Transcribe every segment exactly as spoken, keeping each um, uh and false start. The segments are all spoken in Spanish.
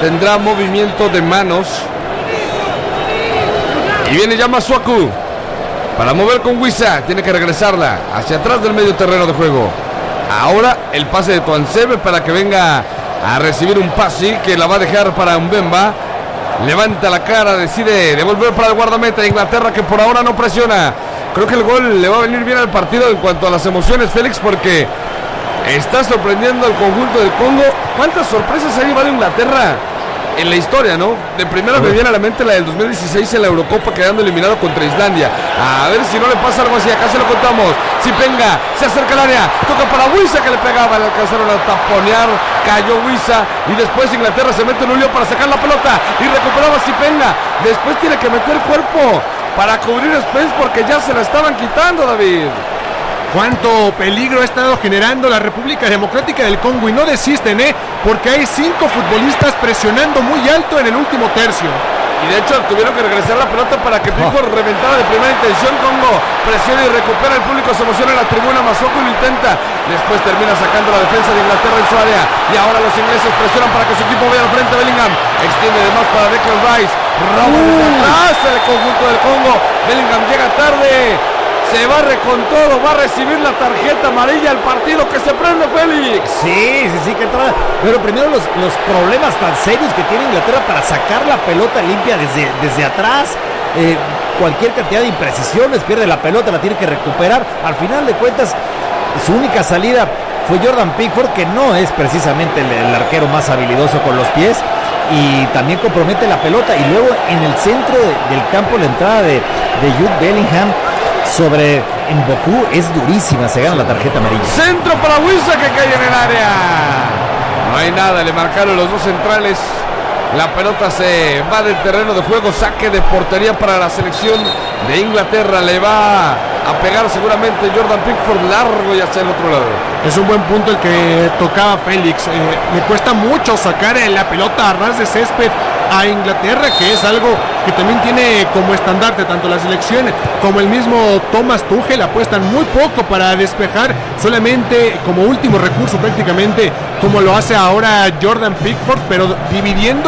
tendrá movimiento de manos. Y viene ya Masuaku para mover con Wissa. Tiene que regresarla hacia atrás del medio terreno de juego. Ahora el pase de Tuanzebe para que venga a recibir un pase que la va a dejar para Mbemba. Levanta la cara, decide devolver para el guardameta. Inglaterra, que por ahora no presiona. Creo que el gol le va a venir bien al partido en cuanto a las emociones, Félix, porque está sorprendiendo al conjunto del Congo. ¿Cuántas sorpresas ha llevado Inglaterra en la historia, no? De primera me viene a la mente la del dos mil dieciséis en la Eurocopa, quedando eliminado contra Islandia. A ver si no le pasa algo así, acá se lo contamos. Zipenga se acerca al área, toca para Wissa, que le pegaba, le alcanzaron a taponear, cayó Wissa y después Inglaterra se mete en un lío para sacar la pelota y recuperaba Zipenga. Después tiene que meter cuerpo para cubrir Spence porque ya se la estaban quitando, David. Cuánto peligro ha estado generando la República Democrática del Congo, y no desisten, ¿eh? Porque hay cinco futbolistas presionando muy alto en el último tercio. Y de hecho tuvieron que regresar la pelota para que Pickford oh. reventara de primera intención. Congo presiona y recupera, el público se emociona en la tribuna. Masoko lo intenta, después termina sacando la defensa de Inglaterra en su área. Y ahora los ingleses presionan para que su equipo vaya al frente. Bellingham extiende de más para Declan Rice, roba uh. desde atrás el conjunto del Congo. Bellingham llega tarde, se barre con todo, va a recibir la tarjeta amarilla al partido. Que se prende, Félix. Sí, sí, sí, que entra. Pero primero los, los problemas tan serios que tiene Inglaterra para sacar la pelota limpia desde, desde atrás. Eh, cualquier cantidad de imprecisiones, pierde la pelota, la tiene que recuperar. Al final de cuentas, su única salida fue Jordan Pickford, que no es precisamente el, el arquero más habilidoso con los pies, y también compromete la pelota. Y luego en el centro de, del campo, la entrada de, de Jude Bellingham sobre Mboku es durísima, se gana la tarjeta amarilla. Centro para Wissa, que cae en el área. No hay nada, le marcaron los dos centrales. La pelota se va del terreno de juego, saque de portería para la selección de Inglaterra. Le va a pegar seguramente Jordan Pickford largo y hacia el otro lado. Es un buen punto el que tocaba Félix. Eh, le cuesta mucho sacar la pelota a ras de césped a Inglaterra, que es algo que también tiene como estandarte tanto la selección como el mismo Thomas Tuchel. Apuestan muy poco para despejar, solamente como último recurso prácticamente, como lo hace ahora Jordan Pickford, pero dividiendo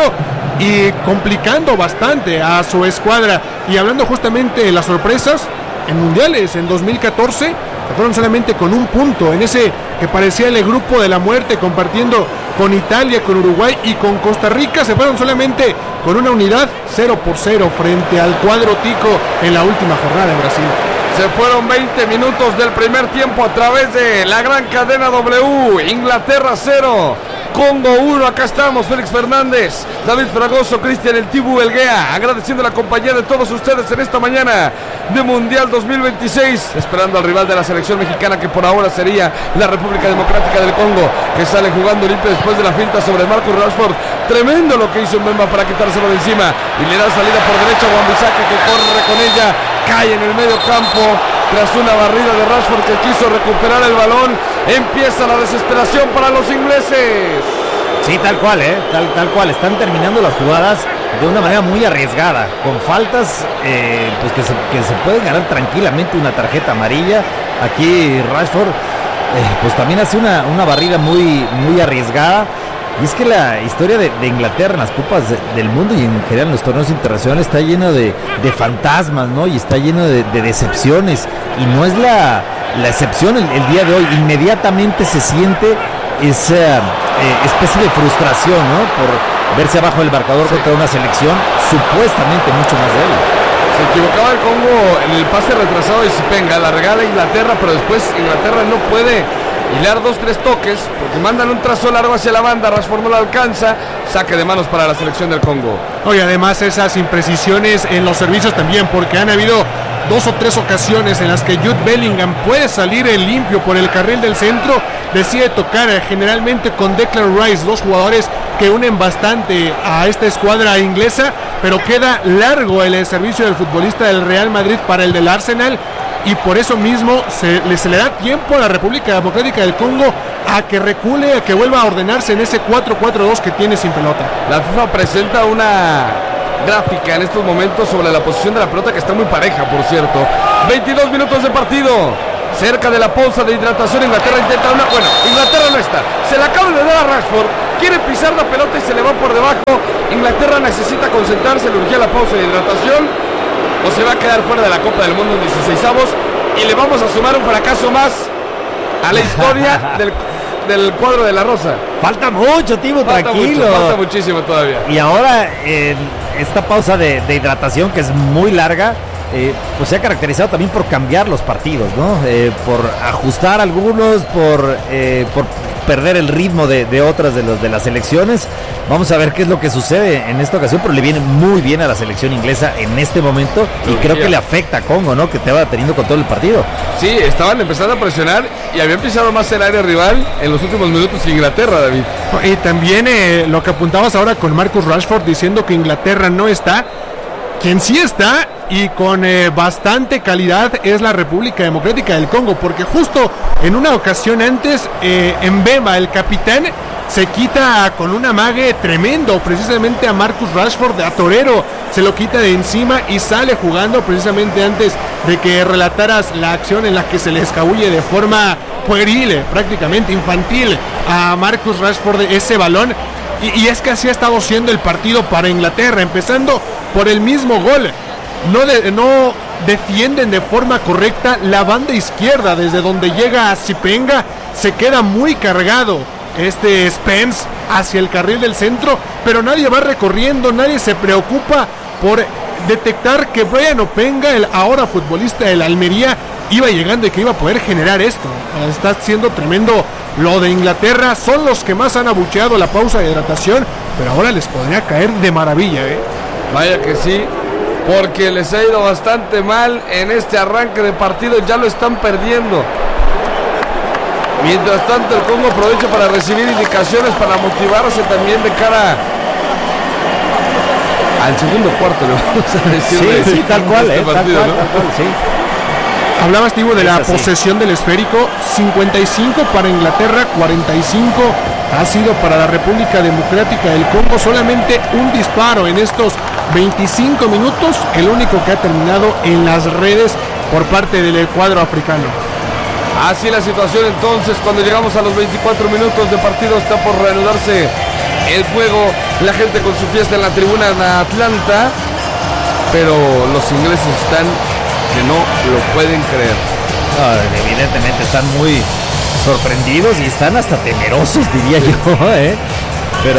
y complicando bastante a su escuadra. Y hablando justamente de las sorpresas en mundiales, en dos mil catorce se fueron solamente con un punto en ese que parecía el grupo de la muerte, compartiendo con Italia, con Uruguay y con Costa Rica. Se fueron solamente con una unidad, cero por cero frente al cuadro tico en la última jornada en Brasil. Se fueron veinte minutos del primer tiempo a través de la gran cadena W. Inglaterra cero, Congo uno. Acá estamos, Félix Fernández, David Fragoso, Cristian El Tibu Elguea, agradeciendo la compañía de todos ustedes en esta mañana de Mundial dos mil veintiséis, esperando al rival de la selección mexicana, que por ahora sería la República Democrática del Congo, que sale jugando limpio después de la finta sobre Marcus Rashford. Tremendo lo que hizo Mbemba para quitárselo de encima, y le da salida por derecha a Wan-Bissaka, que corre con ella, cae en el medio campo tras una barrida de Rashford, que quiso recuperar el balón. Empieza la desesperación para los ingleses. Sí, tal cual, ¿eh? Tal, tal cual. Están terminando las jugadas de una manera muy arriesgada, con faltas eh, pues que, se, que se pueden ganar tranquilamente una tarjeta amarilla. Aquí Rashford eh, pues también hace una, una barrida muy, muy arriesgada. Y es que la historia de, de Inglaterra en las copas de, del mundo y en general en los torneos internacionales está lleno de, de fantasmas, ¿no? Y está lleno de, de decepciones. Y no es la, la excepción el, el día de hoy. Inmediatamente se siente esa eh, especie de frustración, ¿no? Por verse abajo del marcador, sí, contra una selección supuestamente mucho más débil. Se equivocaba el Congo en el pase retrasado de Zipenga, la regala Inglaterra, pero después Inglaterra no puede hilar dos, tres toques, porque mandan un trazo largo hacia la banda. Rashford no lo alcanza, saque de manos para la selección del Congo. Oye, además esas imprecisiones en los servicios también, porque han habido dos o tres ocasiones en las que Jude Bellingham puede salir en limpio por el carril del centro, decide tocar generalmente con Declan Rice, dos jugadores que unen bastante a esta escuadra inglesa, pero queda largo el servicio del futbolista del Real Madrid para el del Arsenal. Y por eso mismo se le, se le da tiempo a la República Democrática del Congo a que recule, a que vuelva a ordenarse en ese cuatro cuatro dos que tiene sin pelota. La FIFA presenta una gráfica en estos momentos sobre la posición de la pelota, que está muy pareja, por cierto. veintidós minutos de partido. Cerca de la pausa de hidratación, Inglaterra intenta una... Bueno, Inglaterra no está. Se la acaban de dar a Rashford. quiere pisar la pelota y se le va por debajo. Inglaterra necesita concentrarse, le urgía la pausa de hidratación, o se va a quedar fuera de la Copa del Mundo en dieciseisavos, y le vamos a sumar un fracaso más a la historia del, del cuadro de la Rosa. Falta mucho, Timo, falta tranquilo. Mucho, falta muchísimo todavía. Y ahora eh, esta pausa de, de hidratación, que es muy larga, eh, pues se ha caracterizado también por cambiar los partidos, ¿no? Eh, por ajustar algunos, por, eh, por perder el ritmo de, de otras de, los, de las selecciones. Vamos a ver qué es lo que sucede en esta ocasión, pero le viene muy bien a la selección inglesa en este momento y creo que le afecta a Congo, ¿no? Que te va teniendo con todo el partido. Sí, estaban empezando a presionar y habían pisado más el área rival en los últimos minutos que Inglaterra, David. Y también eh, lo que apuntabas ahora con Marcus Rashford diciendo que Inglaterra no está. Quien sí está y con eh, bastante calidad es la República Democrática del Congo, porque justo en una ocasión antes eh, Mbemba, el capitán, se quita con un amague tremendo precisamente a Marcus Rashford, a Torero, se lo quita de encima y sale jugando precisamente antes de que relataras la acción en la que se le escabulle de forma pueril, prácticamente infantil, a Marcus Rashford ese balón. Y, y es que así ha estado siendo el partido para Inglaterra, empezando por el mismo gol. No, de, no defienden de forma correcta la banda izquierda, desde donde llega a Zipenga, se queda muy cargado este Spence hacia el carril del centro, pero nadie va recorriendo, nadie se preocupa por detectar que Brian Openga, el ahora futbolista del Almería, iba llegando y que iba a poder generar esto. Está siendo tremendo lo de Inglaterra, son los que más han abucheado la pausa de hidratación, pero ahora les podría caer de maravilla, ¿eh? Vaya que sí, porque les ha ido bastante mal en este arranque de partido, ya lo están perdiendo. Mientras tanto el Congo aprovecha para recibir indicaciones, para motivarse también de cara al segundo cuarto, le vamos a decir. Sí, de, sí, tal cual, este eh, partido, tal cual, ¿no? tal cual, sí. Hablabas, Tibo, de es la así. posesión del esférico, cincuenta y cinco para Inglaterra, cuarenta y cinco ha sido para la República Democrática del Congo, solamente un disparo en estos veinticinco minutos, el único que ha terminado en las redes por parte del cuadro africano. Así la situación entonces, cuando llegamos a los veinticuatro minutos de partido, está por reanudarse el juego, la gente con su fiesta en la tribuna en Atlanta, pero los ingleses están que no lo pueden creer. No, evidentemente están muy sorprendidos y están hasta temerosos, diría yo, ¿eh? Pero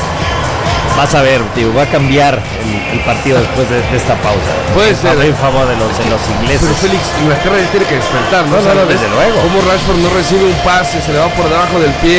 vas a ver, tío, va a cambiar el, el partido después de, de esta pausa. Puede en ser. favor- En favor de los, de los ingleses. Pero Félix, Inglaterra ya tiene que despertar, ¿no? No, no, no, ¿Ves desde luego. Cómo Rashford no recibe un pase, se le va por debajo del pie.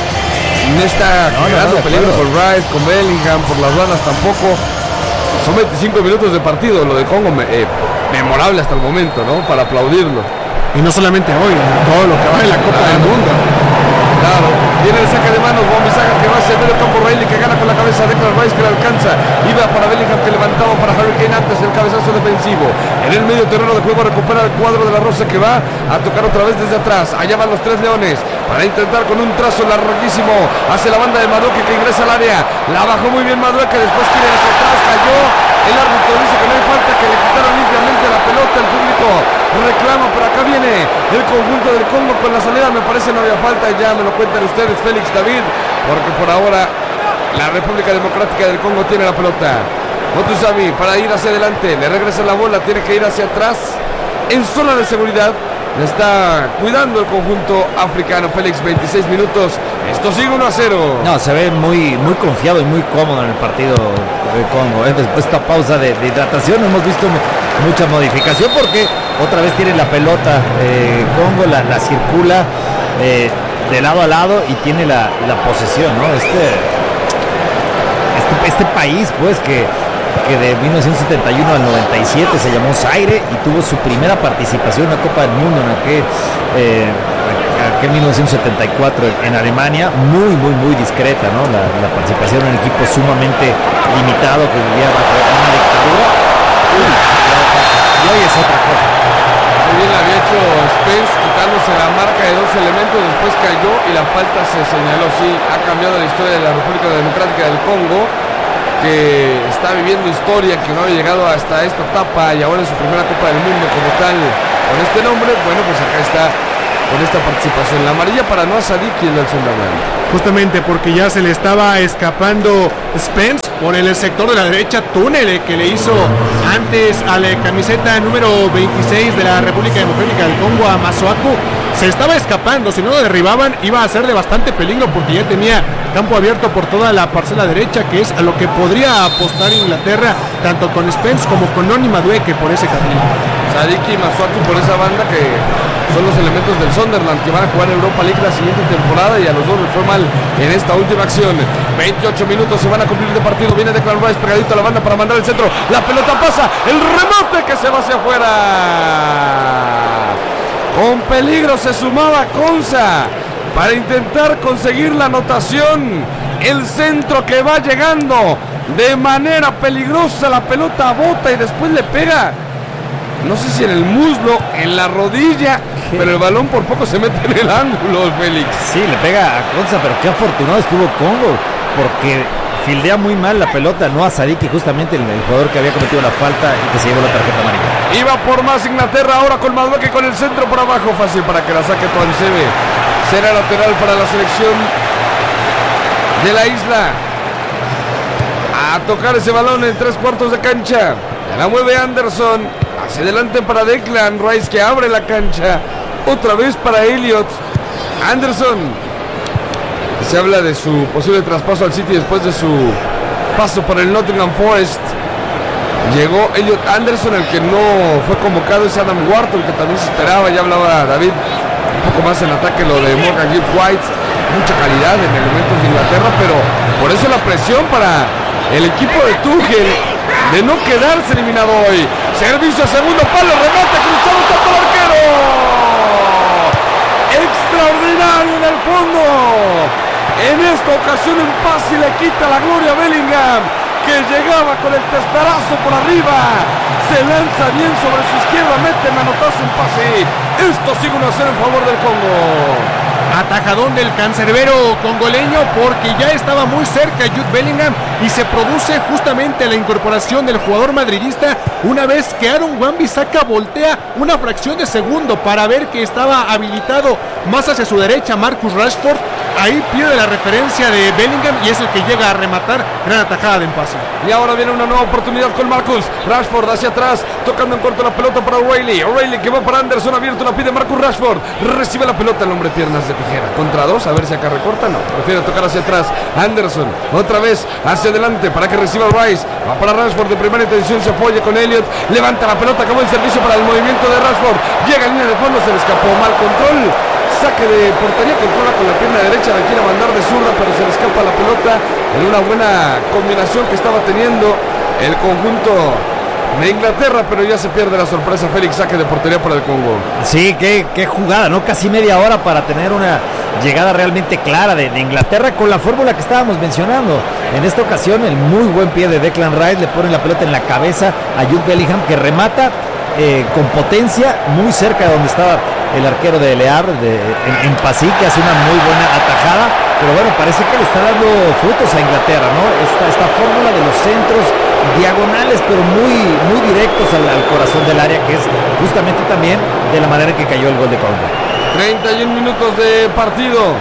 No está No, no, creando no, de peligro acuerdo. con Rice, con Bellingham, por las bandas tampoco. Son veinticinco minutos de partido, lo de Congo, me- eh, memorable hasta el momento, ¿no? Para aplaudirlo. Y no solamente hoy, todo lo que va en la Copa Claro. del Mundo. Claro, viene el saque de manos, Wan-Bissaka que va hacia el medio campo, Riley que gana con la cabeza, Declan Rice que la alcanza, iba para Bellingham que levantaba para Harry Kane antes el cabezazo defensivo, en el medio terreno de juego recupera el cuadro de la Rosa que va a tocar otra vez desde atrás, allá van los tres leones, para intentar con un trazo larguísimo hacia la banda de Madueke que ingresa al área, la bajó muy bien Madueke, después quiere hacia atrás, cayó, el árbitro dice que no hay falta, que le quitaron limpiamente la pelota, el público reclama, pero acá viene el conjunto del Congo con la salida, me parece no había falta, y ya me lo cuentan ustedes, Félix, David, porque por ahora la República Democrática del Congo tiene la pelota. Motusavi para ir hacia adelante, le regresa la bola, tiene que ir hacia atrás, en zona de seguridad, le está cuidando el conjunto africano. Félix, veintiséis minutos, esto sigue uno a cero. No, se ve muy, muy confiado y muy cómodo en el partido de Congo, ¿eh? Después de esta pausa de, de hidratación hemos visto mu- mucha modificación porque otra vez tiene la pelota eh, Congo, la, la circula eh, de lado a lado y tiene la, la posesión, ¿no? Este, este, este país, pues, que, que de mil novecientos setenta y uno al noventa y siete se llamó Zaire y tuvo su primera participación en la Copa del Mundo en aquel, eh, aquel mil novecientos setenta y cuatro en Alemania, muy, muy, muy discreta, ¿no? La, la participación en un equipo sumamente limitado que vivía bajo una dictadura. Uy, y hoy es otra cosa. Muy bien la había hecho Spence quitándose la marca de dos elementos, después cayó y la falta se señaló. Sí, ha cambiado la historia de la República Democrática del Congo, que está viviendo historia, que no había llegado hasta esta etapa y ahora en su primera Copa del Mundo como tal, con este nombre. Bueno, pues acá está con esta participación. La amarilla para Noah Sadiki del Sunderland. Justamente porque ya se le estaba escapando Spence por el sector de la derecha, túnel que le hizo antes a la camiseta número veintiséis de la República Democrática del Congo, a Masuaku. Se estaba escapando, si no lo derribaban iba a ser de bastante peligro porque ya tenía campo abierto por toda la parcela derecha, que es a lo que podría apostar Inglaterra, tanto con Spence como con Noni Madueke por ese carril. Sadiki y Masuaku por esa banda, que son los elementos del Sunderland que van a jugar Europa League la siguiente temporada, y a los dos les fue mal en esta última acción. veintiocho minutos se van a cumplir de partido. Viene Declan Rice pegadito a la banda para mandar el centro. La pelota pasa, el remate que se va hacia afuera. Con peligro se sumaba Konsa para intentar conseguir la anotación. El centro que va llegando de manera peligrosa, la pelota bota y después le pega, no sé si en el muslo, en la rodilla, ¿qué? Pero el balón por poco se mete en el ángulo, Félix. Sí, le pega a Konsa, pero qué afortunado estuvo Congo, porque fildea muy mal la pelota, no a Sadiki, justamente el, el jugador que había cometido la falta y que se llevó la tarjeta amarilla. Iba por más Inglaterra, ahora con Madueke con el centro por abajo, fácil para que la saque Tuanzebe. Será lateral para la selección de la isla. A tocar ese balón en tres cuartos de cancha. La mueve Anderson. Hacia adelante para Declan Rice, que abre la cancha. Otra vez para Elliot. Anderson. Se habla de su posible traspaso al City después de su paso por el Nottingham Forest. Llegó Elliot Anderson, el que no fue convocado es Adam Wharton, que también se esperaba. Ya hablaba David un poco más en ataque lo de Morgan Gibbs White. Mucha calidad en elementos de Inglaterra, pero por eso la presión para el equipo de Tuchel de no quedarse eliminado hoy. Servicio a segundo palo, remate cruzado, tapa el arquero. Extraordinario en el fondo. En esta ocasión un pase le quita la gloria a Bellingham, que llegaba con el testarazo por arriba. Se lanza bien sobre su izquierda, mete en anotarse un pase. Esto sigue uno a cero en favor del Congo. Atajadón del cancerbero congoleño, porque ya estaba muy cerca Jude Bellingham y se produce justamente la incorporación del jugador madridista una vez que Aaron Wan-Bissaka voltea una fracción de segundo para ver que estaba habilitado más hacia su derecha Marcus Rashford. Ahí pierde la referencia de Bellingham y es el que llega a rematar. Gran atajada de empase. Y ahora viene una nueva oportunidad con Marcus Rashford hacia atrás, tocando en corto la pelota para O'Reilly. O'Reilly que va para Anderson, abierto, la pide Marcus Rashford. Recibe la pelota el hombre, piernas de tijera. Contra dos, a ver si acá recorta, no. Prefiere tocar hacia atrás. Anderson, otra vez hacia adelante para que reciba Rice. Va para Rashford de primera intención, se apoya con Elliot. Levanta la pelota, acabó el servicio para el movimiento de Rashford. Llega en línea de fondo, se le escapó, mal control. Saque de portería, controla con la pierna derecha, la quiere mandar de zurda, pero se le escapa la pelota en una buena combinación que estaba teniendo el conjunto de Inglaterra, pero ya se pierde la sorpresa. Félix, saque de portería para el Congo. Sí, qué, qué jugada, ¿no? Casi media hora para tener una llegada realmente clara de, de Inglaterra con la fórmula que estábamos mencionando. En esta ocasión, el muy buen pie de Declan Rice, le pone la pelota en la cabeza a Jude Bellingham, que remata eh, con potencia muy cerca de donde estaba el arquero de Le Havre, de, en, en Passy, que hace una muy buena atajada, pero bueno, parece que le está dando frutos a Inglaterra, ¿no? Esta, esta fórmula de los centros diagonales, pero muy, muy directos al, al corazón del área, que es justamente también de la manera en que cayó el gol de Congo. treinta y un minutos de partido.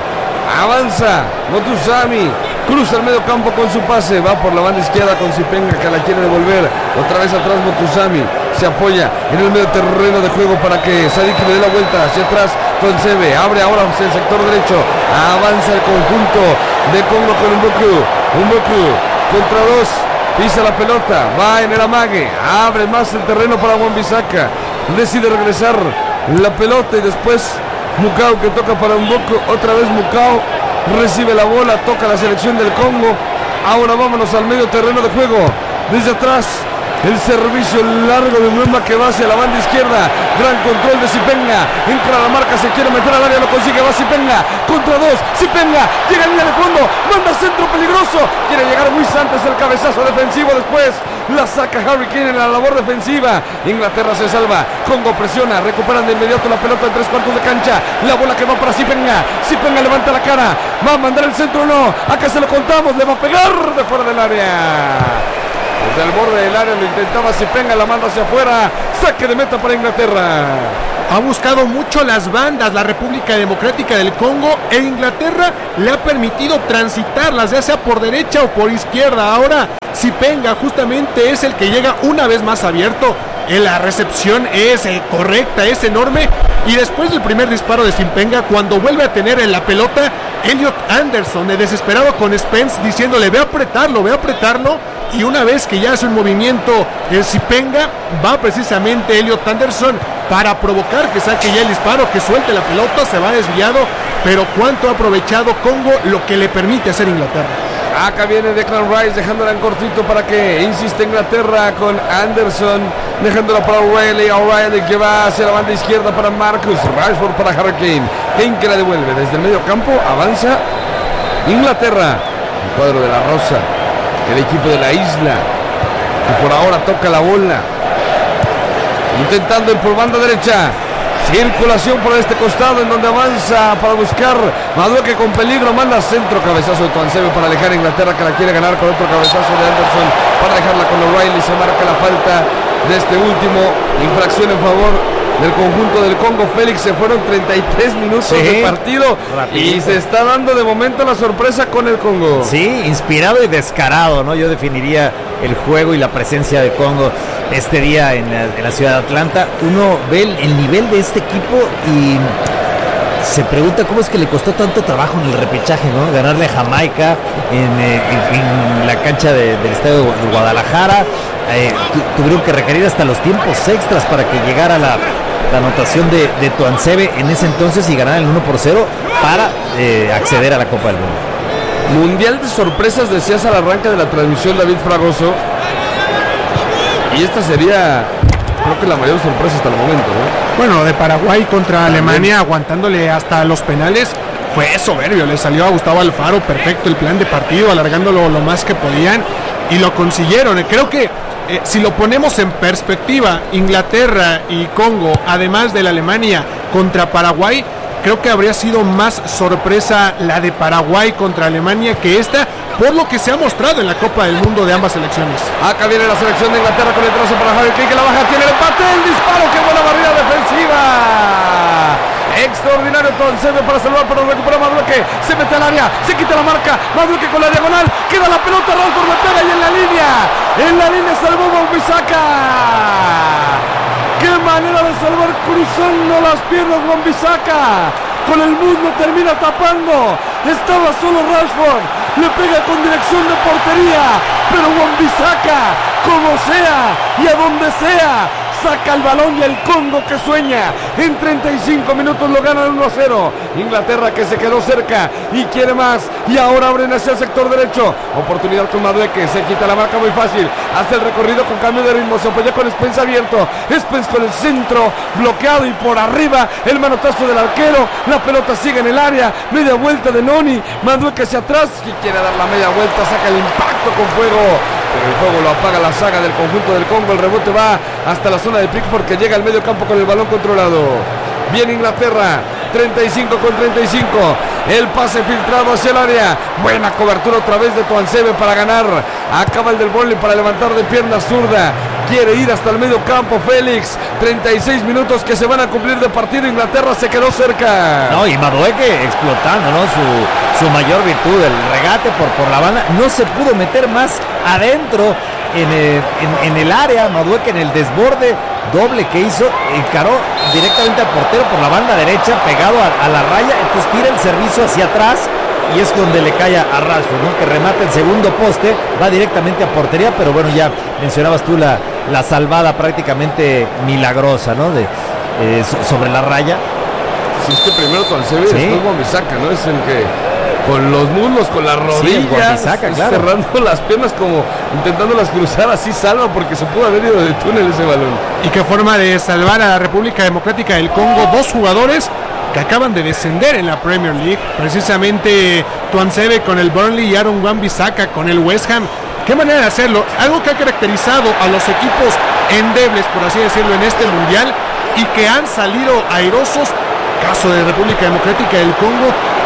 Avanza Motusami, cruza el medio campo con su pase, va por la banda izquierda con Zipenga, que la quiere devolver. Otra vez atrás Motusami, se apoya en el medio terreno de juego para que Sadiki le dé la vuelta hacia atrás. Tuanzebe abre ahora hacia el sector derecho, avanza el conjunto de Congo con Mboku. Mboku contra dos, pisa la pelota, va en el amague, abre más el terreno para Wan-Bissaka, decide regresar la pelota y después Mukau, que toca para Mboku. Otra vez Mukau recibe la bola, toca la selección del Congo. Ahora vámonos al medio terreno de juego. Desde atrás el servicio largo de Mbemba, que va hacia la banda izquierda. Gran control de Zipenga, entra a la marca, se quiere meter al área, lo consigue, va Zipenga contra dos, Zipenga llega a línea de fondo, manda centro peligroso, quiere llegar muy antes el cabezazo defensivo, después la saca Harry Kane en la labor defensiva. Inglaterra se salva, Congo presiona, recuperan de inmediato la pelota en tres cuartos de cancha, la bola que va para Zipenga, Zipenga levanta la cara, va a mandar el centro, no, acá se lo contamos, le va a pegar de fuera del área. Desde el borde del área lo intentaba Zipenga, la manda hacia afuera. Saque de meta para Inglaterra. Ha buscado mucho las bandas la República Democrática del Congo e Inglaterra le ha permitido transitarlas, ya sea por derecha o por izquierda. Ahora Zipenga justamente es el que llega una vez más abierto. La recepción es eh, correcta, es enorme. Y después del primer disparo de Zipenga, cuando vuelve a tener en la pelota, Elliot Anderson, eh, desesperado con Spence, diciéndole ve a apretarlo, ve a apretarlo. Y una vez que ya hace un movimiento el Zipenga, va precisamente Elliot Anderson para provocar que saque ya el disparo, que suelte la pelota, se va desviado. Pero cuánto ha aprovechado Congo, lo que le permite hacer Inglaterra. Acá viene Declan Rice dejándola en cortito para que insiste Inglaterra con Anderson, dejándola para O'Reilly, O'Reilly que va hacia la banda izquierda para Marcus Rashford, para Harry Kane, Kane que la devuelve desde el medio campo, avanza Inglaterra, el cuadro de la Rosa, el equipo de la isla, que por ahora toca la bola, intentando ir por banda derecha. Circulación por este costado en donde avanza para buscar Madueke con peligro, manda centro, cabezazo de Tuanzebe para alejar a Inglaterra, que la quiere ganar con otro cabezazo de Anderson para dejarla con O'Reilly. Se marca la falta de este último, infracción en favor del conjunto del Congo. Félix, se fueron treinta y tres minutos sí, de partido rapidito. Y se está dando de momento la sorpresa con el Congo. Sí, inspirado y descarado, ¿no? Yo definiría el juego y la presencia de Congo este día en la, en la ciudad de Atlanta. Uno ve el, el nivel de este equipo y se pregunta cómo es que le costó tanto trabajo en el repechaje, ¿no? Ganarle a Jamaica en, eh, en, en la cancha de, del estadio de Guadalajara. Eh, tu, tuvieron que requerir hasta los tiempos extras para que llegara la, la anotación de, de Tuanzebe en ese entonces y ganar el uno por cero para eh, acceder a la Copa del Mundo. Mundial de sorpresas, decías al arranque de la transmisión, David Fragoso. Y esta sería, creo que la mayor sorpresa hasta el momento, ¿no? Bueno, de Paraguay contra También. Alemania, aguantándole hasta los penales, fue soberbio. Le salió a Gustavo Alfaro perfecto el plan de partido, alargándolo lo más que podían y lo consiguieron. Creo que eh, si lo ponemos en perspectiva, Inglaterra y Congo, además de la Alemania contra Paraguay, creo que habría sido más sorpresa la de Paraguay contra Alemania que esta, por lo que se ha mostrado en la Copa del Mundo de ambas selecciones. Acá viene la selección de Inglaterra con el trazo para Harry Kane, que la baja, tiene el empate, el disparo, qué buena barrida defensiva. Extraordinario Tuanzebe para salvar, pero recupera Madueke, se mete al área, se quita la marca, Madueke con la diagonal, queda la pelota, Rashford le pega y en la línea, en la línea salvó Wan-Bissaka. ¡Qué manera de salvar cruzando las piernas Wan-Bissaka! Con el muslo termina tapando. Estaba solo Rashford. Le pega con dirección de portería. Pero Wan-Bissaka, como sea y a donde sea, saca el balón y el Congo que sueña. En treinta y cinco minutos lo ganan uno a cero. Inglaterra que se quedó cerca y quiere más. Y ahora abren hacia el sector derecho. Oportunidad con Madueke. Se quita la marca muy fácil. Hace el recorrido con cambio de ritmo. Se apoya con Spence abierto. Spence con el centro bloqueado y por arriba el manotazo del arquero. La pelota sigue en el área. Media vuelta de Noni. Madueke hacia atrás. Y quiere dar la media vuelta. Saca el impacto con fuego. Pero el fuego lo apaga la saga del conjunto del Congo. El rebote va hasta la zona de Pickford, que llega al medio campo con el balón controlado. Bien Inglaterra, treinta y cinco con treinta y cinco. El pase filtrado hacia el área. Buena cobertura otra vez de Tuanzebe para ganar. Acaba el del Burnley para levantar de pierna zurda. Quiere ir hasta el medio campo Félix. treinta y seis minutos que se van a cumplir de partido. Inglaterra se quedó cerca. No, y Madueke explotando, ¿no? Su, su mayor virtud, el regate por, por la banda. No se pudo meter más adentro en el, en, en el área. Madueke en el desborde doble que hizo, encaró directamente al portero por la banda derecha, pegado a, a la raya. Entonces tira el servicio hacia atrás y es donde le cae a Rashford, ¿no? Que remata el segundo poste, va directamente a portería. Pero bueno, ya mencionabas tú la, la salvada prácticamente milagrosa, ¿no? De, eh, sobre la raya. Si es que primero Tuanzebe y después Wan-Bissaka, ¿no? Es el que con los muslos, con las rodillas, sí, claro, cerrando las piernas, como intentándolas cruzar, así salva, porque se pudo haber ido de túnel ese balón. Y qué forma de salvar a la República Democrática del Congo, dos jugadores que acaban de descender en la Premier League, precisamente Tuanzebe con el Burnley y Aaron Wan-Bissaka con el West Ham. Qué manera de hacerlo, algo que ha caracterizado a los equipos endebles, por así decirlo, en este mundial, y que han salido airosos. Caso de República Democrática del Congo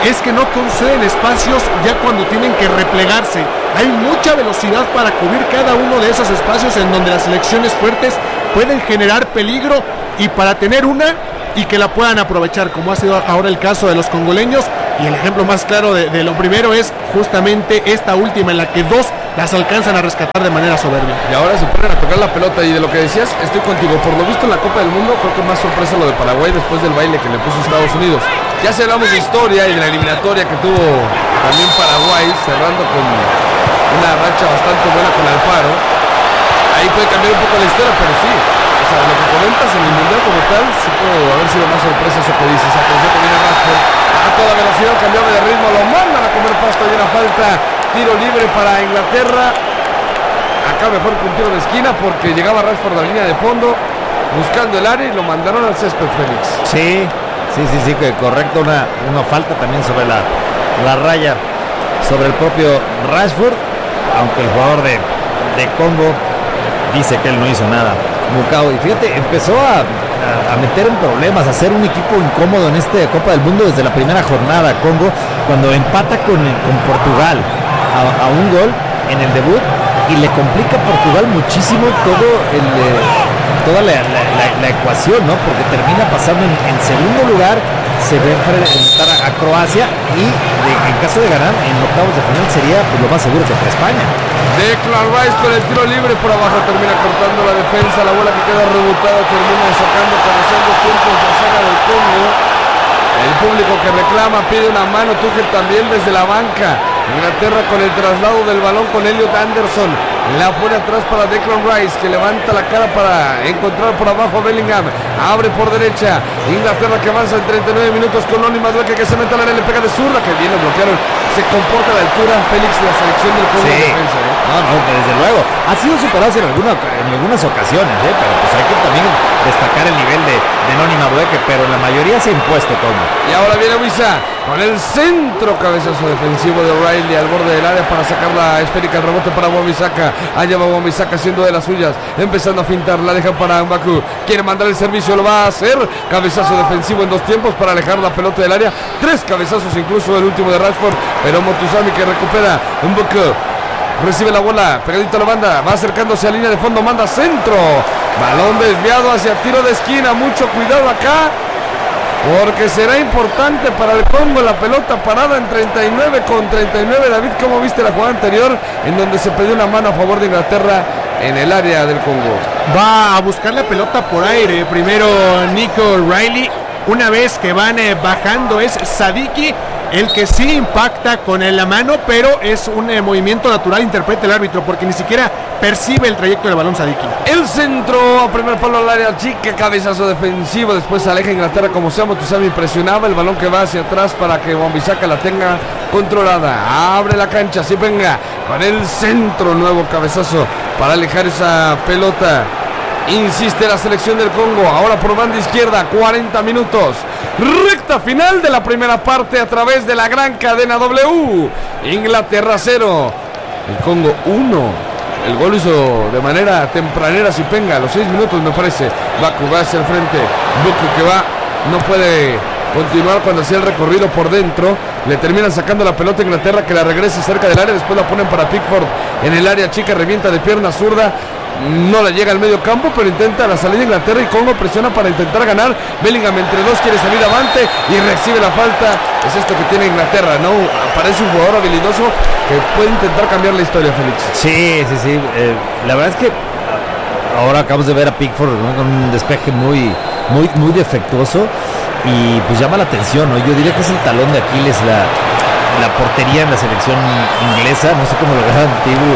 es que no conceden espacios ya cuando tienen que replegarse. Hay mucha velocidad para cubrir cada uno de esos espacios en donde las selecciones fuertes pueden generar peligro y para tener una y que la puedan aprovechar, como ha sido ahora el caso de los congoleños. Y el ejemplo más claro de, de lo primero es justamente esta última, en la que dos las alcanzan a rescatar de manera soberbia. Y ahora se ponen a tocar la pelota, y de lo que decías, estoy contigo. Por lo visto en la Copa del Mundo, creo que más sorpresa lo de Paraguay después del baile que le puso Estados Unidos. Ya si hablamos de historia y de la eliminatoria que tuvo también Paraguay, cerrando con una racha bastante buena con Alfaro, ahí puede cambiar un poco la historia, pero sí, o sea, lo que comentas en el Mundial como tal, sí puede haber sido más sorpresa eso que dices. Atención que viene Rashford a toda velocidad, cambiaba de ritmo, lo mandan a comer pasto y una falta, tiro libre para Inglaterra. Acá mejor que un tiro de esquina porque llegaba Rashford a la línea de fondo buscando el área y lo mandaron al césped, Félix. Sí, sí, sí, sí, que correcto, una, una falta también sobre la, la raya, sobre el propio Rashford, aunque el jugador de, de Congo dice que él no hizo nada. Bucao, y fíjate, empezó a, a, a meter en problemas, a ser un equipo incómodo en esta Copa del Mundo desde la primera jornada, Congo, cuando empata con, con Portugal a, a un gol en el debut, y le complica a Portugal muchísimo todo el, eh, toda la, la, la, la ecuación, ¿no? Porque termina pasando en, en segundo lugar, se ve enfrentar a, a Croacia, y de, en caso de ganar en octavos de final sería pues, lo más seguro contra España. Declan Rice con el tiro libre por abajo, termina cortando la defensa, la bola que queda rebotada termina sacando cabeceando tiempos de saga del Congo. El público que reclama pide una mano, Tuchel también desde la banca. Inglaterra con el traslado del balón con Elliot Anderson, la pone atrás para Declan Rice, que levanta la cara para encontrar por abajo a Bellingham, abre por derecha. Inglaterra que avanza en treinta y nueve minutos con Oni Madueke, que se mete al área, le pega de zurda, que viene, bloquearon. Se comporta a la altura Félix, la selección del Congo. Sí. De defensa, ¿eh? No, no, desde luego. Ha sido superado en, alguna, en algunas ocasiones, ¿eh? Pero pues hay que también destacar el nivel de, de Noni Madueke, pero en la mayoría se ha impuesto Congo. Y ahora viene Wissa con el centro, cabezazo defensivo de O'Reilly al borde del área para sacar la esférica, el rebote para Wan-Bissaka. Allá va Wan-Bissaka haciendo de las suyas, empezando a fintar, la deja para Mbaku, quiere mandar el servicio, lo va a hacer. Cabezazo defensivo en dos tiempos para alejar la pelota del área, tres cabezazos incluso el último de Rashford, pero Motuzami que recupera Mbaku. Recibe la bola, pegadito a la banda, va acercándose a línea de fondo, manda centro, balón desviado hacia tiro de esquina, mucho cuidado acá, porque será importante para el Congo. La pelota parada en treinta y nueve con treinta y nueve. David, ¿cómo viste la jugada anterior en donde se perdió una mano a favor de Inglaterra en el área del Congo? Va a buscar la pelota por aire, primero Nico O'Reilly, una vez que van eh, bajando es Sadiki el que sí impacta con la mano, pero es un eh, movimiento natural, interpreta el árbitro, porque ni siquiera percibe el trayecto del balón Sadiki. El centro a primer palo al área chica, cabezazo defensivo, después se aleja Inglaterra como sea. Motuzami presionaba el balón que va hacia atrás para que Wan-Bissaka la tenga controlada, abre la cancha, así venga con el centro, nuevo cabezazo para alejar esa pelota. Insiste la selección del Congo, ahora por banda izquierda, cuarenta minutos, recta final de la primera parte a través de la gran cadena W. Inglaterra cero, el Congo uno. El gol hizo de manera tempranera Sipenga, a los seis minutos me parece. Baku va hacia el frente, Buku que va, no puede continuar cuando hacía el recorrido por dentro. Le terminan sacando la pelota a Inglaterra, que la regrese cerca del área, después la ponen para Pickford en el área chica, revienta de pierna zurda. No la llega al medio campo, pero intenta la salida de Inglaterra y Congo presiona para intentar ganar. Bellingham entre dos quiere salir avante y recibe la falta. Es esto que tiene Inglaterra, ¿no? Parece un jugador habilidoso que puede intentar cambiar la historia, Félix. Sí, sí, sí. Eh, la verdad es que ahora acabamos de ver a Pickford, ¿no? Con un despeje muy, muy, muy defectuoso y pues llama la atención, ¿no? Yo diría que es el talón de Aquiles la, la portería en la selección inglesa. No sé cómo lo vean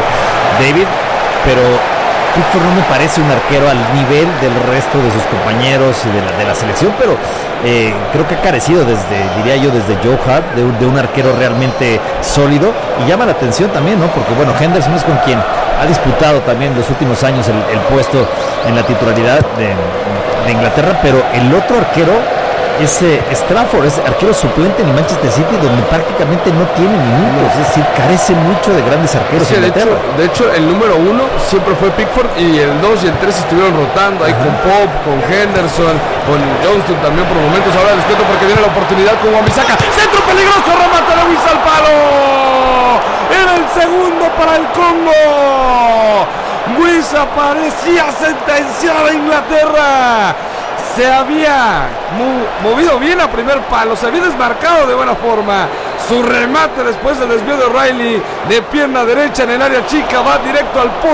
David, pero Pickford no me parece un arquero al nivel del resto de sus compañeros y de la, de la selección, pero eh, creo que ha carecido desde, diría yo, desde Joe Hart, de un, de un arquero realmente sólido, y llama la atención también, ¿no? Porque bueno, Henderson es con quien ha disputado también los últimos años el, el puesto en la titularidad de, de Inglaterra, pero el otro arquero ese Trafford, es arquero suplente en el Manchester City, donde prácticamente no tiene minutos, es decir, carece mucho de grandes arqueros. Sí, en de, hecho, de hecho, el número uno siempre fue Pickford y el dos y el tres estuvieron rotando ahí. Ajá. Con Pop, con Henderson, con Johnston también por momentos. Ahora les cuento porque viene la oportunidad con Wan-Bissaka. Centro peligroso, remate de Luis al palo. Era el segundo para el Congo. Wissa parecía sentenciada a Inglaterra. Se había movido bien a primer palo, se había desmarcado de buena forma. Su remate después del desvío de O'Reilly de pierna derecha en el área chica va directo al poste.